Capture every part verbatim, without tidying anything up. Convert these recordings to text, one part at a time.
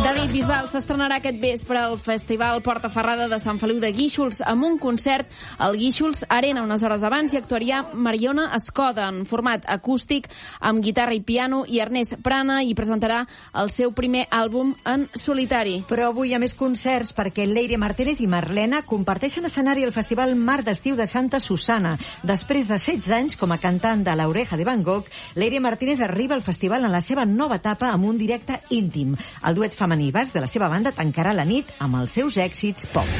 David Bisbal s'estrenarà aquest vespre al Festival Portaferrada de Sant Feliu de Guíxols amb un concert al Guíxols Arena unes hores abans i actuaria Mariona Escoda en format acústic amb guitarra i piano i Ernest Prana i presentarà el seu primer àlbum en solitari. Però avui hi ha més concerts perquè Leire Martínez i Marlena comparteixen escenari al Festival Mar d'Estiu de Santa Susana. Després de setze anys com a cantant de l'Oreja de Van Gogh, Leire Martínez arriba al festival en la seva nova etapa amb un directe íntim. El duet femení bas de la seva banda tancarà la nit amb els seus èxits pop.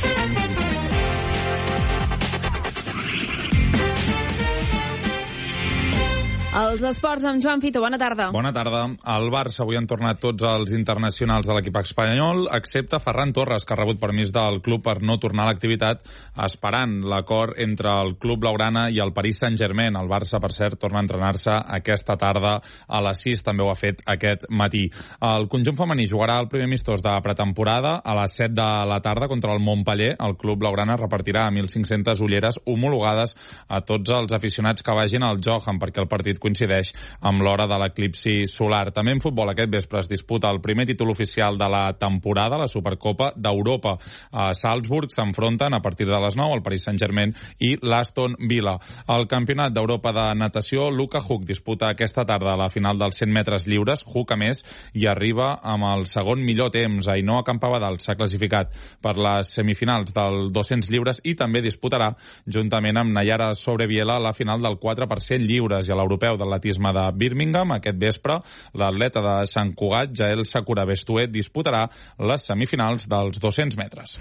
Els esports amb Joan Fito, bona tarda. Bona tarda. Al Barça avui han tornat tots els internacionals de l'equip espanyol, excepte Ferran Torres, que ha rebut permís del club per no tornar a l'activitat, esperant l'acord entre el club blaugrana i el Paris Saint-Germain. El Barça, per cert, torna a entrenar-se aquesta tarda a les sis, també ho ha fet aquest matí. El conjunt femení jugarà el primer amistós de pretemporada a les set de la tarda contra el Montpellier. El club blaugrana repartirà mil cinc-centes ulleres homologades a tots els aficionats que vagin al Johan, perquè el partit coincideix amb l'hora de l'eclipsi solar. També en futbol aquest vespre es disputa el primer títol oficial de la temporada, la Supercopa d'Europa. A Salzburg s'enfronten a partir de les nou el Paris Saint-Germain i l'Aston Villa. El Campionat d'Europa de natació, Luka Huk disputa aquesta tarda la final dels cent metres lliures. Huk, a més, hi arriba amb el segon millor temps. Ainhoa Campabadal s'ha classificat per les semifinals del dos-cents lliures i també disputarà, juntament amb Nayara Sobreviela, la final del quatre per cent lliures. I a l'europeu d'atletisme de Birmingham, aquest vespre, l'atleta de Sant Cugat, Jael Sakura Bestuet, disputarà les semifinals dels dos-cents metres.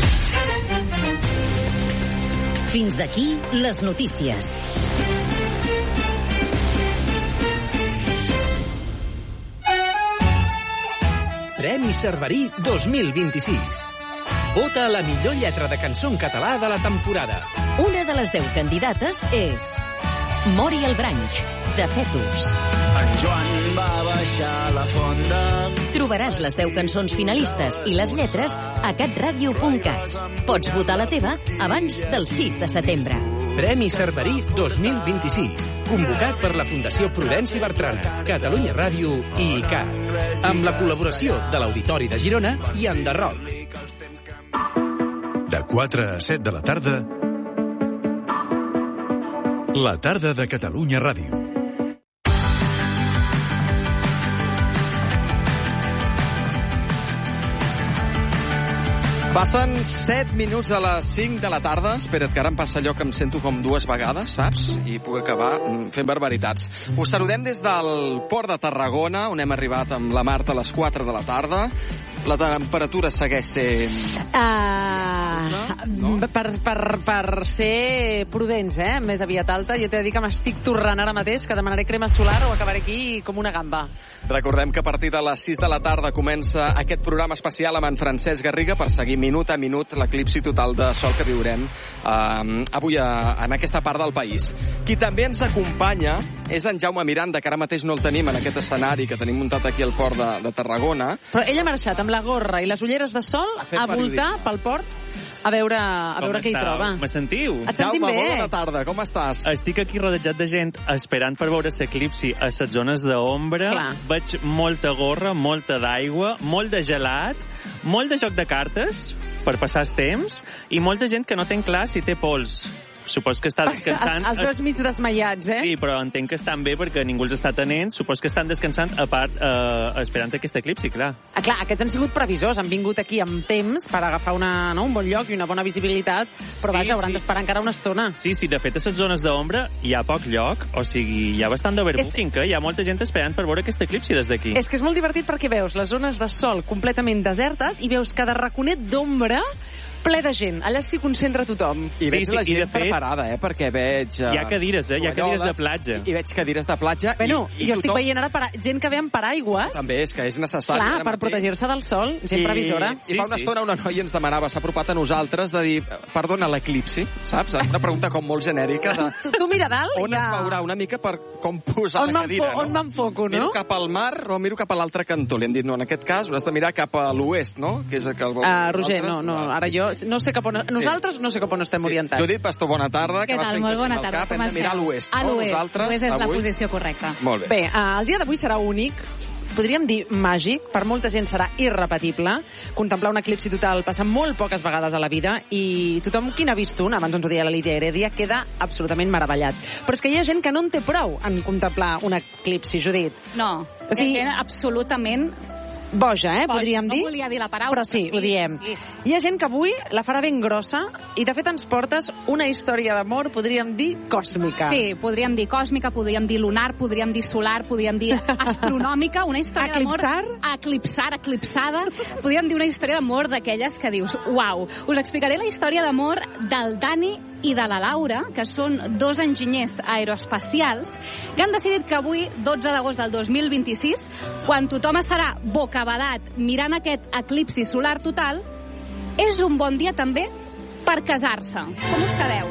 Fins aquí les notícies. Premi Cerverí dos mil vint-i-sis. Vota la millor lletra de cançó en català de la temporada. Una de les deu candidates és Mori el Branch, de Fetus. En Joan va baixar la fonda. Trobaràs les deu cançons finalistes i les lletres a catradio punt cat. Pots votar la teva abans del sis de setembre. Premi Cerverí dos mil vint-i-sis, convocat per la Fundació Prudenci Bertrana, Catalunya Ràdio i I C A, amb la col·laboració de l'Auditori de Girona i Enderroc. De quatre a set de la tarda, la tarda de Catalunya Ràdio. Passen set minuts a les cinc de la tarda. Espera't, que ara em passa allò que em sento com dues vegades, saps? I puc acabar fent barbaritats. Us saludem des del Port de Tarragona, on hem arribat amb la Marta a les quatre de la tarda. La temperatura segueix sent... Uh, no? per, per, per ser prudents, eh? Més aviat alta. Jo t'he de dir que m'estic torrant ara mateix, que demanaré crema solar o acabaré aquí com una gamba. Recordem que a partir de les sis de la tarda comença aquest programa especial amb en Francesc Garriga per seguir minut a minut l'eclipsi total de sol que viurem eh, avui a, en aquesta part del país. Qui també ens acompanya és en Jaume Miranda, que ara mateix no el tenim en aquest escenari que tenim muntat aquí al port de, de Tarragona. Però ell ha marxat amb la gorra i les ulleres de sol a, a voltar pel port a veure, a veure què hi troba. Me sentiu? Et sentim Jaume, bé. bona tarda, com estàs? Estic aquí rodejat de gent esperant per veure l'eclipsi a les zones d'ombra. Veig molta gorra, molta d'aigua, molt de gelat, molt de joc de cartes per passar el temps i molta gent que no té clar si té pols. Supos que està descansant... Els dos mig desmaiats, eh? Sí, però entenc que estan bé perquè ningú els està tenint. Supos que estan descansant, a part, eh, esperant aquest eclipsi, clar. Ah, clar, aquests han sigut previsors, han vingut aquí amb temps per agafar una, no, un bon lloc i una bona visibilitat, però sí, vaja, hauran sí. d'esperar encara una estona. Sí, sí, de fet, a les zones d'ombra hi ha poc lloc, o sigui, hi ha bastant d'overbooking, que hi ha molta gent esperant per veure aquest eclipsi des d'aquí. És que és molt divertit perquè veus les zones de sol completament desertes i veus cada raconet d'ombra ple de gent. Allà s'hi concentra tothom. I veig sí, la sí, gent i de fet, preparada, eh? Perquè veig... Uh, hi ha cadires, eh? Hi ha cadires de platja. I, i veig cadires de platja. Bueno, i, i jo tothom... estic veient ara para... gent que ve amb paraigües. També és que és necessari. Clar, per protegir-se del sol. Gent I, previsora. I sí, fa una sí. estona una noia ens demanava, s'ha apropat a nosaltres, de dir, perdona, l'eclipsi, saps? Una pregunta com molt genèrica. De... Tu, tu mira dalt. On ja... es veurà una mica per com posar on la cadira, no? On m'enfoco, no? Miro cap al mar o miro cap a l'altre cantó? Li hem dit, no, en aquest cas has de mirar cap a l'oest, no? Que és el que el uh, Roger, no, no, ara jo no sé cap on... Sí. Nosaltres no sé cap on estem orientats. Judit Pastor, bona tarda. Què tal? Molt bona tarda. Hem de mirar a l'oest. A l'oest. L'oest és la posició correcta. Molt bé. Bé, uh, el dia d'avui serà únic podríem dir màgic, per molta gent serà irrepetible. Contemplar un eclipsi total passa molt poques vegades a la vida i tothom qui n'ha vist un, abans ens ho deia la Lídia Heredia, queda absolutament meravellat. Però és que hi ha gent que no en té prou en contemplar un eclipsi, Judit. No, o sigui, hi ha gent absolutament boja, eh, boja. podríem dir. No volia dir la paraula, però sí, però sí, ho diem. sí. Hi ha gent que avui la farà ben grossa i de fet ens portes una història d'amor, podríem dir, còsmica. Sí, podríem dir còsmica, podríem dir lunar, podríem dir solar, podríem dir astronòmica, una història d'amor... Eclipsar? Eclipsar, eclipsada. Podríem dir una història d'amor d'aquelles que dius, uau. Us explicaré la història d'amor del Dani i de la Laura, que són dos enginyers aeroespacials que han decidit que avui, dotze d'agost del dos mil vint-i-sis, quan tothom estarà bocabadat mirant aquest eclipsi solar total, és un bon dia també per casar-se. Com us quedeu?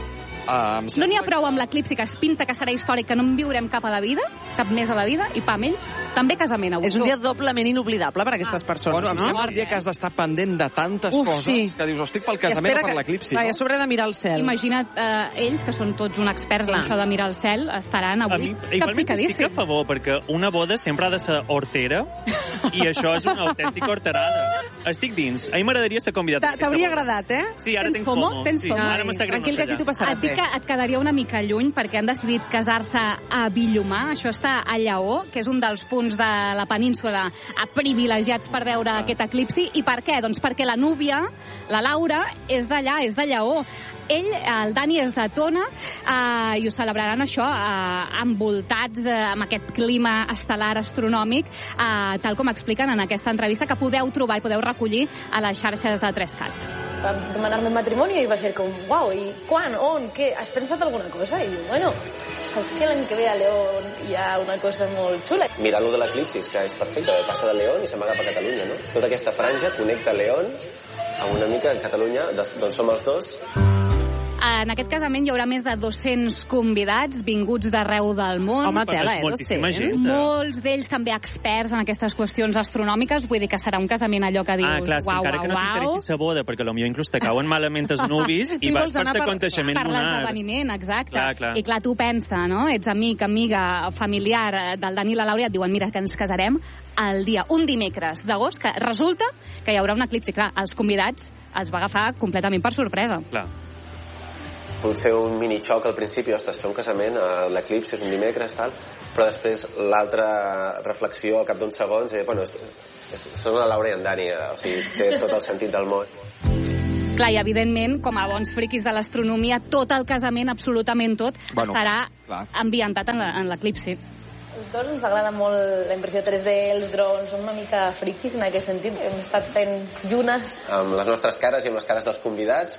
Uh, no n'hi ha prou amb l'eclipsi que es pinta que serà històric, que no en viurem cap a la vida, cap més a la vida, i pam, ells també casament avui. És un dia doblement inoblidable per a aquestes persones, bueno, em no? sembla un dia que has d'estar pendent de tantes Uf, coses sí. que dius, o estic pel casament o per l'eclipsi. No? I a sobre de mirar el cel. Imagina't, eh, ells, que són tots un experts en això de mirar el cel, estaran avui capficadíssims. Estic a favor, perquè una boda sempre ha de ser hortera, i això és una autèntica horterada. Estic dins. A mi m'agradaria ser convidat. T'hauria agradat, eh? Sí, ara Tens tinc fomo? fomo. Tens sí, fomo? Ara m'està Tranquil, que aquí t'ho passaràs Et dic que et quedaria una mica lluny perquè han decidit casar-se a Villomar. Això està a Lleó, que és un dels punts de la península privilegiats per veure aquest eclipsi. I per què? Doncs perquè la núvia, la Laura, és d'allà, és de Lleó. Ell, el Dani, és de Tona, eh, i ho celebraran això, eh, envoltats eh, amb aquest clima estel·lar astronòmic, eh, tal com expliquen en aquesta entrevista, que podeu trobar i podeu recollir a les xarxes de Trescat. Va demanar-me matrimoni i va ser com, uau, i quan, on, què, has pensat alguna cosa? I diu, bueno, saps que l'any que ve a León hi ha una cosa molt xula? Mirant-lo de l'eclipsi, que és perfecte, passa de León i se'n va cap a Catalunya, no? Tota aquesta franja connecta León amb una mica Catalunya, d'on som els dos. En aquest casament hi haurà més de dos-cents convidats vinguts d'arreu del món. Home, tela, eh? dos-cents. Molts d'ells també experts en aquestes qüestions astronòmiques. Vull dir que serà un casament allò que dius, ah, clar, uau, encara uau, que no t'interessi sa boda, perquè potser inclús te cauen malament els nuvis i vas per ser aconteixement per lunar. l'esdeveniment, exacte. Clar, clar. I clar, tu pensa, no? Ets amic, amiga, familiar del Dani i la Laura, et diuen, mira, que ens casarem el dia, un dimecres d'agost, que resulta que hi haurà un eclipsi. Clar, els convidats els va agafar completament per sorpresa. Clar. Potser un mini xoc al principi, ostres, fer un casament, l'eclipsi és un dimecres, tal, però després l'altra reflexió al cap d'uns segons, eh, bueno, és, és, són la Laura i en Dani, eh, o sigui, té tot el sentit del món. Clar, i evidentment, com a bons friquis de l'astronomia, tot el casament, absolutament tot, bueno, estarà clar. ambientat en l'eclipsi. Els dos ens agrada molt la impressió tres D, els drons, som una mica friquis en aquest sentit. Hem estat fent llunes. Amb les nostres cares i amb les cares dels convidats.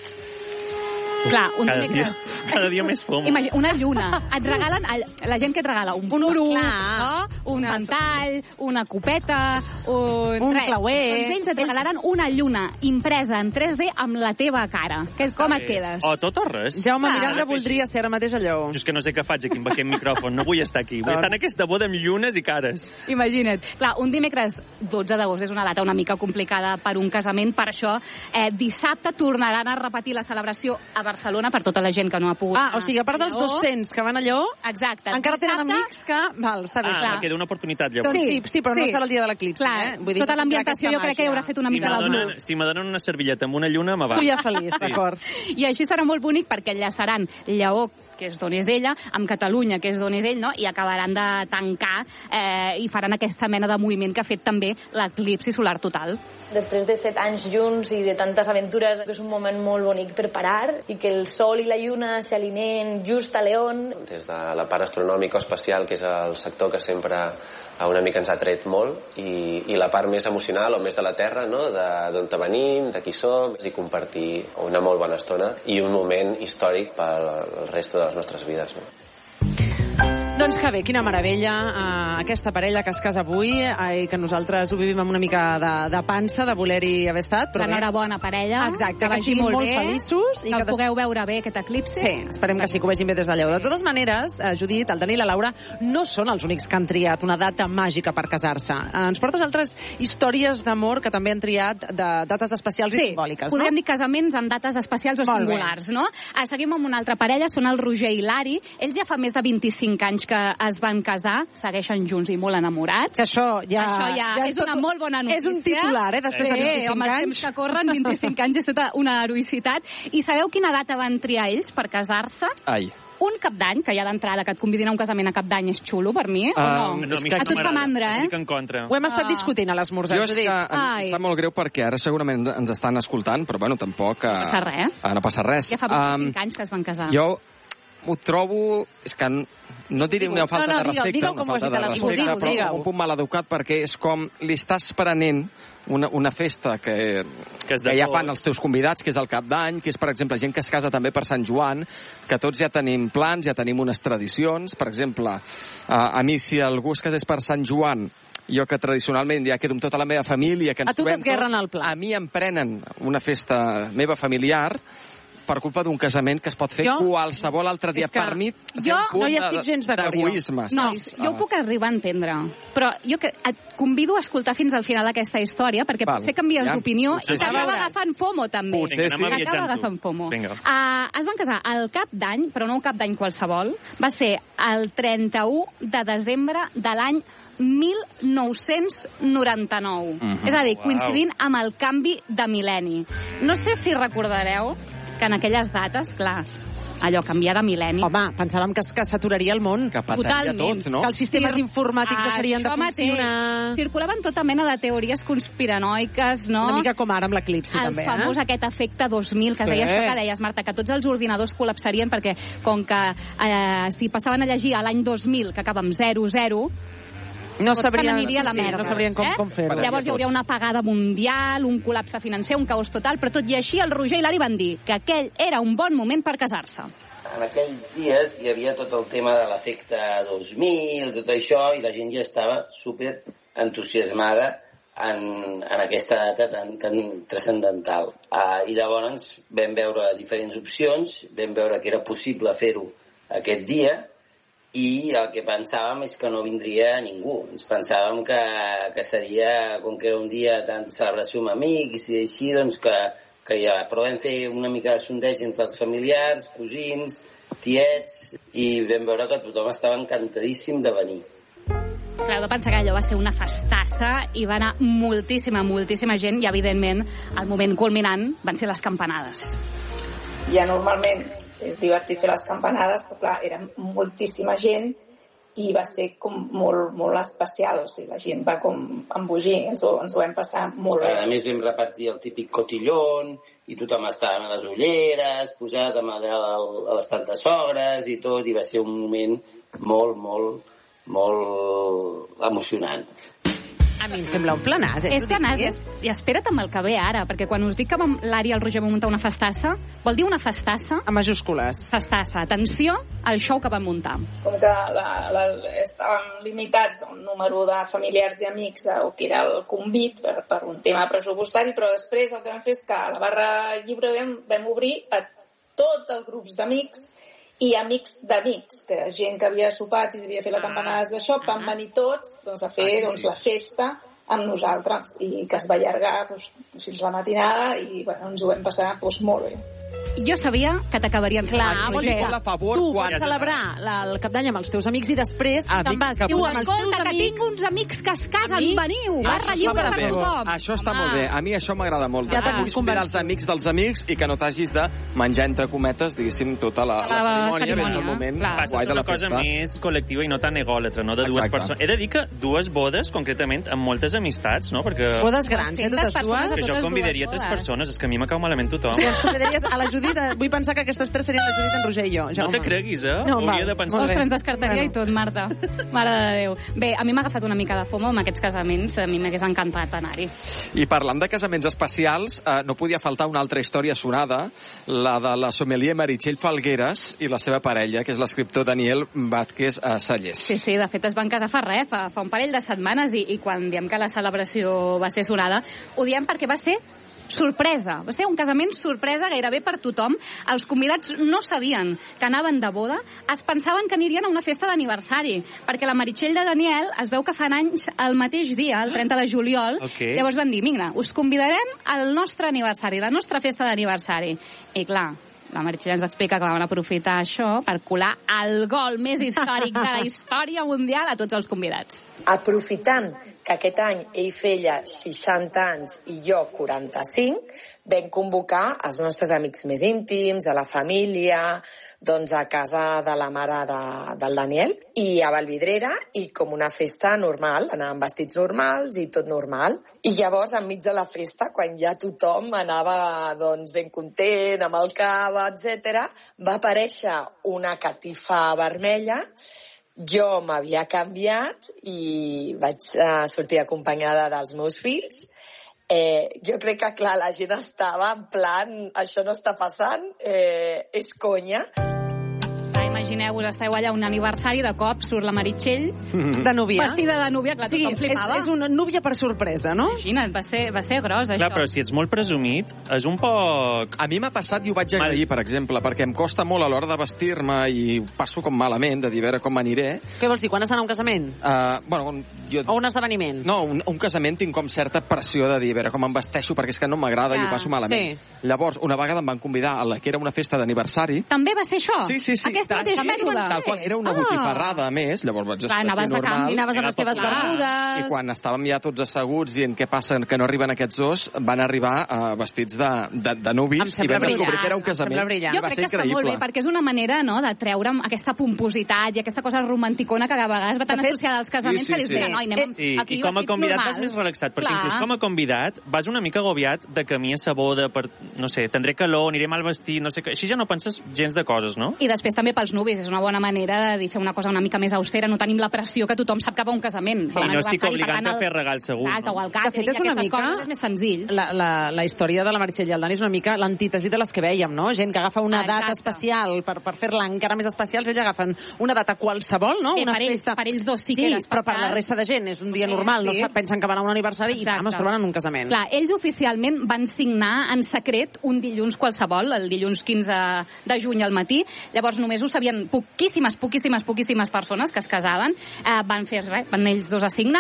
Clar, un cada dimecres... Dia, cada dia més fum. Imagina, una lluna. Et regalen, la gent que et regala un puro, no? un ventall, una copeta, un... un res. clauer. Doncs ells et regalaran una lluna impresa en tres D amb la teva cara. Que, com et quedes? O tot o res. Jaume Miranda voldria ser ara mateix allò. Jo és que no sé què faig aquí amb aquest micròfon. No vull estar aquí. Vull estar en aquesta boda amb llunes i cares. Imagina't. Clar, un dimecres dotze d'agost és una data una mica complicada per un casament. Per això, eh, dissabte tornaran a repetir la celebració a Barcelona per tota la gent que no ha pogut... Ah, o sigui, a part dels dos-cents que van allò, exacte. encara dissabte... tenen amics que... Val, està bé. Ah, clar. queda una oportunitat, llavors. Doncs sí, sí, però sí. no serà el dia de l'eclipsi, eh? Vull dir, tota l'ambientació jo crec que hi haurà fet una si mica de bluff. Si me donen una servilleta amb una lluna, me va. Tu ja feliç, sí. D'acord. I així serà molt bonic perquè enllaçaran Lleó, que és d'on és ella, amb Catalunya, que és d'on és ell, no? I acabaran de tancar eh, i faran aquesta mena de moviment que ha fet també l'eclipsi solar total. Després de set anys junts i de tantes aventures, és un moment molt bonic per parar i que el sol i la lluna s'alineen just a León. Des de la part astronòmica o espacial, que és el sector que sempre una mica ens ha tret molt, i, i la part més emocional o més de la Terra, no? D'on venim, de qui som, i compartir una molt bona estona i un moment històric pel resto de les nostres vides, no? Doncs que bé, quina meravella, uh, aquesta parella que es casa avui, uh, i que nosaltres ho vivim amb una mica de, de pansa, de voler-hi haver estat. Però enhorabona parella. Exacte, que, que siguin molt, molt feliços. Que, i que el pugueu veure bé, aquest eclipsi. Sí, esperem que sí, que ho vegin bé des d'allò. De totes maneres, uh, Judit, el Dani i la Laura no són els únics que han triat una data màgica per casar-se. Uh, ens portes altres històries d'amor que també han triat de dates especials sí, i simbòliques, no? Sí, podríem dir casaments amb dates especials o molt singulars, bé. No? Uh, seguim amb una altra parella, són el Roger i l'Ari. Ells ja fa més de vint-i-cinc anys que que es van casar, segueixen junts i molt enamorats. Això ja, Això ja, ja és una tot, molt bona notícia. És un titular, eh, després sí, de vint-i-cinc home, anys. els temps que corren, vint-i-cinc anys, és tota una heroïcitat. I sabeu quina data van triar ells per casar-se? Ai. Un cap d'any, que ja d'entrada que et convidin a un casament a cap d'any és xulo per mi, uh, o no? no a tu et fa mandra, eh? Estic en contra. Ho hem estat Ah. discutint a l'esmorzar. Jo és que em, em sap molt greu perquè ara segurament ens estan escoltant, però bueno, tampoc... Uh, No passa res. Uh, no passa res. Ja fa vint-i-cinc um, anys que es van casar. Jo ho trobo... És que no et diré una falta no, no, de respecte, digue-ho una com ho has falta dit a de l'esmorzar, respecte, digue-ho, però digue-ho. un punt maleducat perquè és com li estàs prenent una, una festa que, que, que ja fan els teus convidats, que és el cap d'any, que és, per exemple, gent que es casa també per Sant Joan, que tots ja tenim plans, ja tenim unes tradicions. Per exemple, a, a mi, si algú es casés per Sant Joan, jo que tradicionalment ja quedo amb tota la meva família, que ens A tu trobem t'esguerren tots, el pla. a mi em prenen una festa meva familiar per culpa d'un casament que es pot fer Jo- qualsevol altre dia És que per nit. jo no hi estic gens d'acord, jo. D'egoisme, No, saps? jo ho puc arribar a entendre, però jo que et convido a escoltar fins al final aquesta història, perquè Val, potser canvies ja. d'opinió Potser i sí. t'acaba A veure. agafant FOMO, també. Potser Vinga, anem sí. T'acaba viatjant, tu. agafant FOMO. Vinga. Uh, es van casar al cap d'any, però no un cap d'any qualsevol, va ser el trenta-u de desembre de l'any mil nou-cents noranta-nou. Mhm. És a dir, Uau. coincidint amb el canvi de mil·lenni. No sé si recordareu que en aquelles dates, clar, allò, canviar de mil·lenni... Home, pensàvem que, es- que s'aturaria el món. Que petaria Totalment. tot, no? Que els sistemes Cir- informàtics deixarien de Això mateix. funcionar. Circulaven tota mena de teories conspiranoiques, no? Una mica com ara amb l'eclipsi, el també, famós eh? aquest efecte dos mil, que es Sí. deia això que deies, Marta, que tots els ordinadors col·lapsarien perquè com que eh, si passaven a llegir a l'any dos mil, que acaba amb zero zero, No tot sabrien, se n'aniria a la sí, sí, merda. no sabrien com, eh? com fer-ho. Llavors hi hauria una apagada mundial, un col·lapse financer, un caos total, però tot i així el Roger i l'Ari van dir que aquell era un bon moment per casar-se. En aquells dies hi havia tot el tema de l'efecte dos mil, tot això, i la gent ja estava super entusiasmada en, en aquesta data tan, tan transcendental. Uh, I llavors vam veure diferents opcions, vam veure que era possible fer-ho aquest dia, i el que pensàvem és que no vindria ningú. Ens pensàvem que, que seria, com que era un dia tant de celebració amb amics i així, doncs que, que ja... Però vam fer una mica de sondeig entre els familiars, cosins, tiets, i vam veure que tothom estava encantadíssim de venir. Clar, heu de pensar que allò va ser una festassa i va anar moltíssima, moltíssima gent i, evidentment, el moment culminant van ser les campanades. Ja normalment és divertit fer les campanades, però clar, era moltíssima gent i va ser com molt, molt especial, o sigui, la gent va com embogir, ens ho, ens ho vam passar molt bé. A més vam repartir el típic cotillón i tothom estava amb les ulleres, posat amb el, el, a les pantassogres i tot, i va ser un moment molt, molt, molt emocionant. A mi em sembla un planàs, eh? És planàs, i, i espera't amb el que ve ara, perquè quan us dic que l'Ari i el Roger van muntar una festassa, vol dir una festassa... A majúscules. Festassa. Atenció al show que van muntar. Com que la, la, estàvem limitats a un número de familiars i amics, o que era el convit per, per un tema pressupostari, però després el que vam fer és que a la barra lliure vam, vam obrir a tots els grups d'amics i amics d'amics, que gent que havia sopat i havia fet la campanada d'això, van venir tots doncs, a fer doncs, la festa amb nosaltres i que es va allargar doncs, fins la matinada i bueno, ens ho vam passar doncs, molt bé. Jo sabia que t'acabarien Clar, Roger. a favor, tu quan... vols celebrar la, el cap d'any amb els teus amics i després Amic te'n vas. que Diu, posem els Escolta, que tinc uns amics que es casen, A mi? veniu, Això barra està lliure molt per bé. tothom. Això està Home. molt bé. A mi això m'agrada molt. Ja que t'han puguis convidar els amics dels amics i que no t'hagis de menjar, entre cometes, diguéssim, tota la, la, La cerimònia, cerimònia, vens al moment clar. Passa a guai ser de una la cosa festa. més col·lectiva i no tan egòletra, no? De dues Exacte. persones. He de dir que dues bodes, concretament, amb moltes amistats, no? Perquè... Bodes grans, eh, totes dues. Que jo convidaria tres persones. És que a mi me cau malament tothom. I ens convidaries a la Judit, eh, vull pensar que aquestes tres serien la Judit, en Roger i jo. No te creguis, eh? No, Hauria val, de pensar. molt bé. Ostres, ens descartaria Bueno. i tot, Marta. Mare de Déu. Bé, a mi m'ha agafat una mica de fomo amb aquests casaments. A mi m'hagués encantat anar-hi. I parlant de casaments especials, eh, no podia faltar una altra història sonada, la de la sommelier Meritxell Falgueres i la seva parella, que és l'escriptor Daniel Vázquez eh, Sallés. Sí, sí, de fet es van casar fa res, fa, fa un parell de setmanes, i, i quan diem que la celebració va ser sonada, ho diem perquè va ser sorpresa. Va ser un casament sorpresa gairebé per tothom. Els convidats no sabien que anaven de boda, es pensaven que anirien a una festa d'aniversari, perquè la Meritxell de Daniel es veu que fan anys el mateix dia, el trenta de juliol. Okay. Llavors van dir, vinga, us convidarem al nostre aniversari, la nostra festa d'aniversari. I clar, La Meritxell ens explica que van aprofitar això per colar el gol més històric de la història mundial a tots els convidats. Aprofitant que aquest any ell feia seixanta anys i jo quaranta-cinc, vam convocar els nostres amics més íntims, a la família, doncs a casa de la mare de, del Daniel i a Vallvidrera, i com una festa normal, anàvem vestits normals i tot normal. I llavors, enmig de la festa, quan ja tothom anava doncs, ben content, amb el cava, etcètera, va aparèixer una catifa vermella. Jo m'havia canviat i vaig uh, sortir acompanyada dels meus fills. Eh, jo crec que, clar, la gent estava en plan, això no està passant, eh, és conya. Imagineu-vos, esteu allà un aniversari, de cop surt la Meritxell de núvia. Vestida de núvia, clar, sí, tothom flipava. És, és una núvia per sorpresa, no? Imagina't, va ser, va ser gros, això. Clar, però si ets molt presumit, és un poc... A mi m'ha passat i ho vaig agrair, per exemple, perquè em costa molt a l'hora de vestir-me i passo com malament, de dir a veure com m'aniré. Què vols dir, quan estan a un casament? Uh, bueno, jo... O un esdeveniment? No, un, un casament tinc com certa pressió de dir a veure com em vesteixo, perquè és que no m'agrada ja, i ho passo malament. Sí. Llavors, una vegada em van convidar a la que era una festa d'aniversari. També va ser això? Sí, sí, sí. Aquest mateix mètode? Tal qual, era una ah. botifarrada, a més, llavors vaig vestir normal. Anaves de canvi, anaves amb les teves bermudes... I quan estàvem ja tots asseguts dient què passa, que no arriben aquests dos, van arribar uh, vestits de, de, de núvils i vam descobrir que era un casament. Jo crec que està molt bé, perquè és una manera, no?, de treure'm aquesta pompositat i aquesta cosa romanticona que a vegades va tan associada als casaments, sí, sí, que dius, mira, noi, anem sí, aquí i com a convidat normals. Vas més relaxat, perquè Clar. inclús com a convidat vas una mica agobiat de camí a sa boda, per, no sé, tindré calor, aniré mal vestit, no sé què, així ja no penses gens de coses, no? I després també pels nuvis, és una bona manera de dir, fer una cosa una mica més austera, no tenim la pressió que tothom sap que va a un casament. I no estic obligant a fer regal segur. Exacte, no? o el càtering, és una mica, coses és més senzill. La, la, la història de la Meritxell i el Dani és una mica l'antítesi de les que vèiem, no? Gent que agafa una ah, data especial per, per fer-la encara més especial, ells agafen una data qualsevol, no? Eh, una per, ells, festa... per ells dos sí, sí que era especial. Però per la resta de gent és un dia normal, sí. no pensen que van a un aniversari Exacte. i pam, es troben en un casament. Clar, ells oficialment van signar en secret un dilluns qualsevol, el dilluns quinze de juny al matí. Llavors només ho sabien poquíssimes, poquíssimes, poquíssimes persones que es casaven. Eh, van fer res, van ells dos a signar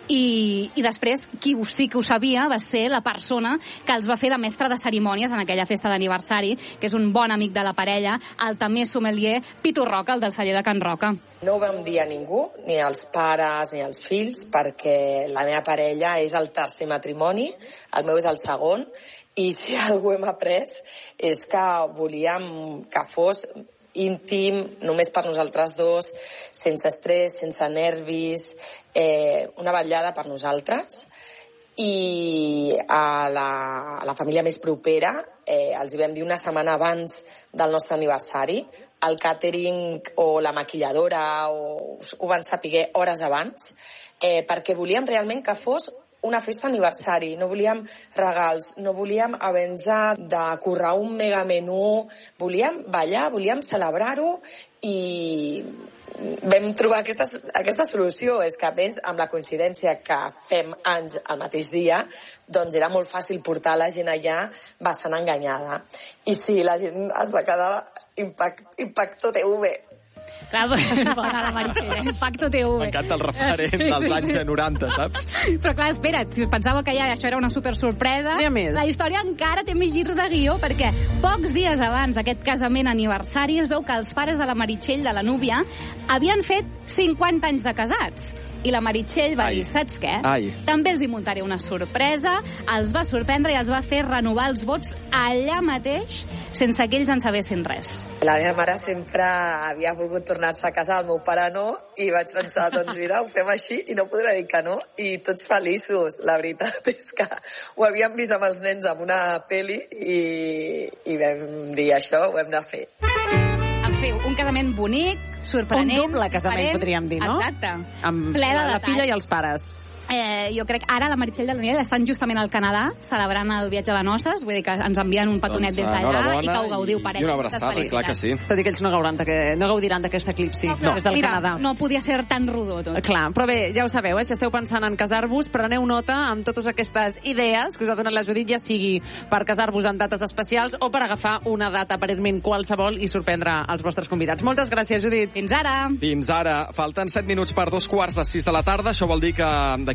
i, i després qui sí que ho sabia va ser la persona que els va fer de mestre de cerimònies en aquella festa d'aniversari, que és un bon amic de la parella, el també sommelier Pitu Roca, el del celler de Can Roca. No ho vam dir a ningú, ni als pares ni als fills, perquè la meva parella és el tercer matrimoni, el meu és el segon, i si algú hem après és que volíem que fos íntim, només per nosaltres dos, sense estrès, sense nervis, eh, una vetllada per nosaltres. I a la, a la família més propera eh, els hi vam dir una setmana abans del nostre aniversari. El càtering o la maquilladora o, ho van saber hores abans, eh, perquè volíem realment que fos una festa aniversari, no volíem regals, no volíem haver-nos de currar un megamenú, volíem ballar, volíem celebrar-ho i vam trobar aquesta, aquesta solució. És que, a més, amb la coincidència que fem anys al mateix dia, doncs era molt fàcil portar la gent allà bastant enganyada. I sí, la gent es va quedar impact, Impacto T V. Clar, bona la Meritxell, Impacto T V. M'encanta el referent dels anys noranta, saps? Però clar, espera't, si pensava que ja això era una super sorpresa, la història encara té més girs de guió, perquè pocs dies abans d'aquest casament aniversari es veu que els pares de la Meritxell, de la núvia, havien fet cinquanta anys de casats. I la Meritxell va Ai. dir, saps què? Ai. També els hi muntaré una sorpresa, els va sorprendre i els va fer renovar els vots allà mateix, sense que ells en sabessin res. La meva mare sempre havia volgut tornar-se a casar, el meu pare no, i vaig pensar, doncs mira, ho fem així i no podrà dir que no, i tots feliços. La veritat és que ho havíem vist amb els nens en una peli i, i vam dir això, ho hem de fer. En fi, un casament bonic, sorprenent. Un doble casament, farem, podríem dir, no? Exacte. Amb ple de la, la detalls. filla i els pares. Eh, jo crec ara la Meritxell i el Daniel estan justament al Canadà celebrant el viatge de noces, vull dir que ens envien un petonet doncs, des d'allà i que ho gaudiu per ells. I una abraçada, clar que sí. Tot i que ells no gaudiran, que, no gaudiran d'aquest eclipsi no, des del mira, Canadà. No podia ser tan rodó tot. Clar, però bé, ja ho sabeu, eh? Si esteu pensant en casar-vos, preneu nota amb totes aquestes idees que us ha donat la Judit, ja sigui per casar-vos en dates especials o per agafar una data aparentment qualsevol i sorprendre els vostres convidats. Moltes gràcies, Judit. Fins ara. Fins ara. Falten set minuts per dos quarts de sis de la tarda. Això vol dir que d'aquí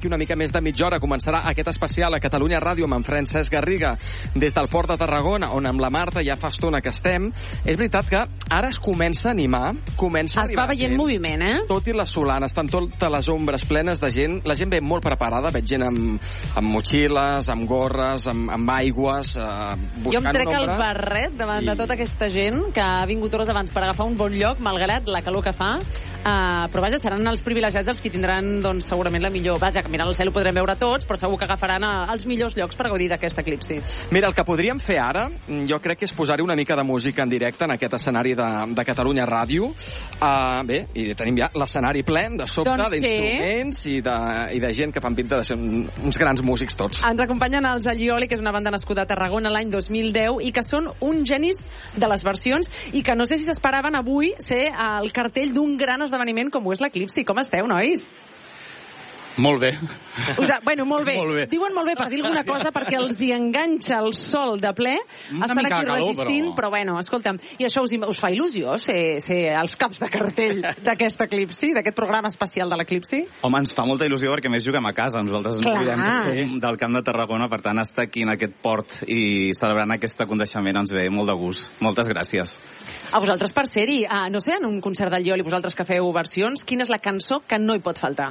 d'aquí una mica més de mitja hora començarà aquest especial a Catalunya Ràdio amb en Francesc Garriga des del Port de Tarragona, on amb la Marta ja fa estona que estem. És veritat que ara es comença a animar, comença a es arribar va veient gent, moviment, eh? Tot i la solana, estan totes les ombres plenes de gent. La gent ve molt preparada, veig gent amb, amb motxilles, amb gorres, amb, amb aigües, eh, buscant jo em trec una el ombra. barret davant I... de tota aquesta gent que ha vingut hores abans per agafar un bon lloc, malgrat la calor que fa. Uh, però vaja, seran els privilegiats els que tindran doncs, segurament la millor... Vaja, que mirant el cel ho podrem veure tots, però segur que agafaran a, els millors llocs per gaudir d'aquest eclipsi. Mira, el que podríem fer ara, jo crec que és posar-hi una mica de música en directe en aquest escenari de, de Catalunya Ràdio. Uh, bé, i tenim ja l'escenari ple de sobte, doncs d'instruments sí. i, de, i de gent que fan pinta de ser un, uns grans músics tots. Ens acompanyen els Allioli, que és una banda nascuda a Tarragona l'any dos mil deu i que són uns genis de les versions i que no sé si s'esperaven avui ser al cartell d'un gran esdeveniment com ho és l'Eclipsi. Com esteu, nois? Molt bé. Us ha, bueno, molt bé. molt bé. Diuen molt bé per dir alguna cosa perquè els hi enganxa el sol de ple. Una Estan mica aquí calor, resistint, però... però bueno, escolta'm, i això us, us fa il·lusió ser, ser els caps de cartell d'aquest eclipsi, d'aquest programa especial de l'Eclipsi? Home, ens fa molta il·lusió perquè més juguem a casa. Nosaltres ens cuidem del Camp de Tarragona, per tant, estar aquí en aquest port i celebrant aquest aconteixement ens ve molt de gust. Moltes gràcies. A vosaltres per ser-hi, ah, no sé, en un concert del Allioli, vosaltres que feu versions, quina és la cançó que no hi pot faltar?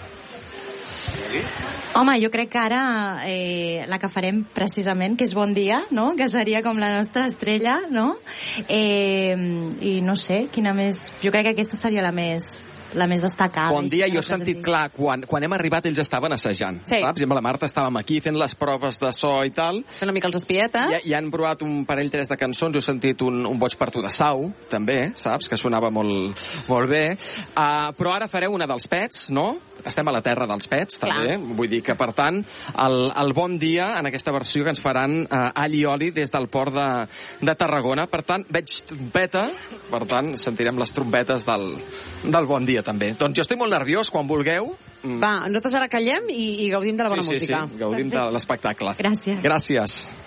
Home, jo crec que ara eh, la que farem precisament, que és Bon Dia, no? Que seria com la nostra estrella, no? Eh, I no sé, quina més... Jo crec que aquesta seria la més... la més destacada. Bon dia, jo he sentit clar, quan, quan hem arribat ells estaven assajant, sí. saps? I amb la Marta estàvem aquí fent les proves de so i tal. Fent una mica els espietes. I, i han provat un parell, tres de cançons, jo he sentit un, un Boig per tu de Sau, també, saps? Que sonava molt, molt bé. Uh, però ara fareu una dels Pets, no? Estem a la terra dels Pets, també. Clar. Vull dir que, per tant, el, el Bon Dia, en aquesta versió que ens faran uh, Alli Oli des del port de, de Tarragona. Per tant, veig trompeta, per tant, sentirem les trompetes del, del Bon Dia, també. Doncs jo estic molt nerviós, quan vulgueu. Va, nosaltres ara callem i, i gaudim de la bona sí, sí, música. Sí, gaudim de l'espectacle. Gràcies. Gràcies.